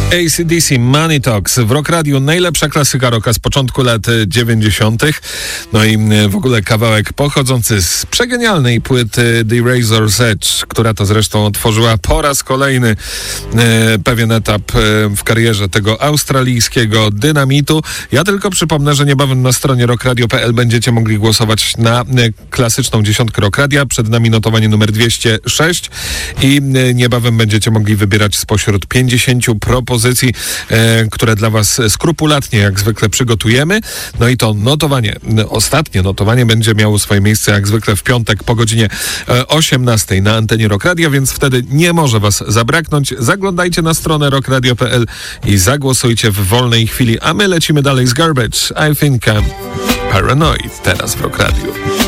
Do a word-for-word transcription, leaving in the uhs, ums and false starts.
A C D C, Money Talks. W Rock Radio najlepsza klasyka rocka z początku lat dziewięćdziesiątych. No i w ogóle kawałek pochodzący z przegenialnej płyty The Razor's Edge, która to zresztą otworzyła po raz kolejny e, pewien etap e, w karierze tego australijskiego dynamitu. Ja tylko przypomnę, że niebawem na stronie rock radio kropka p l będziecie mogli głosować na e, klasyczną dziesiątkę Rock Radia. Przed nami notowanie numer dwieście sześć i e, niebawem będziecie mogli wybierać spośród pięćdziesięciu propozycji, e, które dla was skrupulatnie jak zwykle przygotujemy. No i to notowanie, ostatnie notowanie będzie miało swoje miejsce jak zwykle w piątek po godzinie osiemnastej na antenie Rock Radia, więc wtedy nie może was zabraknąć. Zaglądajcie na stronę rock radio kropka p l i zagłosujcie w wolnej chwili, a my lecimy dalej z Garbage. I think I'm paranoid teraz w Rock Radio.